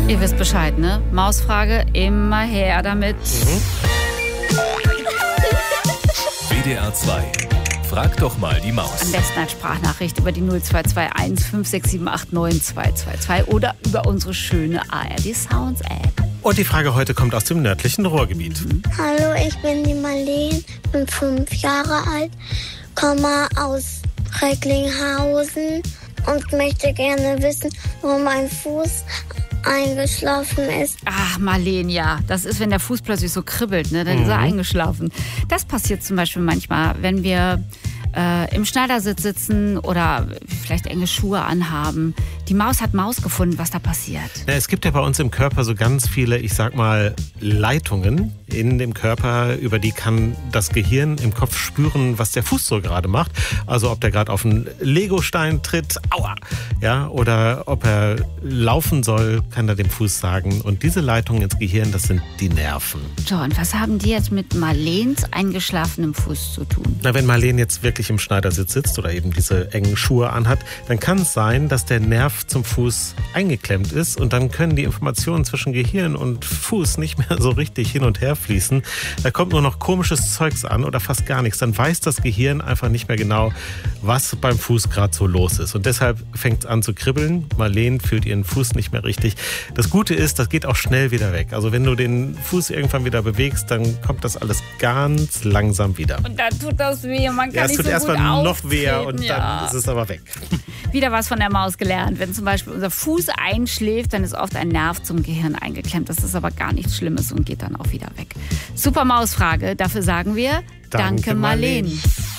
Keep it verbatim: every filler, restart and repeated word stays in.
Ihr wisst Bescheid, ne? Mausfrage, immer her damit. Mhm. W D R zwei. Frag doch mal die Maus. Am besten als Sprachnachricht über die null zwei zwei eins fünf sechs sieben acht neun zwei zwei zwei oder über unsere schöne A R D Sounds App. Und die Frage heute kommt aus dem nördlichen Ruhrgebiet. Mhm. Hallo, ich bin die Marleen, bin fünf Jahre alt, komme aus Recklinghausen und möchte gerne wissen, warum mein Fuß eingeschlafen ist. Ach, Marleen, ja. Das ist, wenn der Fuß plötzlich so kribbelt, ne? Dann mhm. ist er eingeschlafen. Das passiert zum Beispiel manchmal, wenn wir äh, im Schneidersitz sitzen oder vielleicht enge Schuhe anhaben. Die Maus hat Maus gefunden, was da passiert. Ja, es gibt ja bei uns im Körper so ganz viele, ich sag mal, Leitungen in dem Körper, über die kann das Gehirn im Kopf spüren, was der Fuß so gerade macht. Also ob der gerade auf einen Legostein tritt, aua, ja, oder ob er laufen soll, kann er dem Fuß sagen. Und diese Leitungen ins Gehirn, das sind die Nerven. So, und was haben die jetzt mit Marleens eingeschlafenem Fuß zu tun? Na, wenn Marleen jetzt wirklich im Schneidersitz sitzt oder eben diese engen Schuhe anhat, dann kann es sein, dass der Nerv zum Fuß eingeklemmt ist und dann können die Informationen zwischen Gehirn und Fuß nicht mehr so richtig hin und her fließen. Da kommt nur noch komisches Zeugs an oder fast gar nichts. Dann weiß das Gehirn einfach nicht mehr genau, was beim Fuß gerade so los ist. Und deshalb fängt es an zu kribbeln. Marleen fühlt ihren Fuß nicht mehr richtig. Das Gute ist, das geht auch schnell wieder weg. Also wenn du den Fuß irgendwann wieder bewegst, dann kommt das alles ganz langsam wieder. Und dann tut das weh und man kann ja, nicht so gut erstmal noch weh und ja. dann ist es aber weg. Wieder was von der Maus gelernt. Wenn zum Beispiel unser Fuß einschläft, dann ist oft ein Nerv zum Gehirn eingeklemmt. Das ist aber gar nichts Schlimmes und geht dann auch wieder weg. Super Mausfrage. Dafür sagen wir Danke, Danke Marleen. Marleen.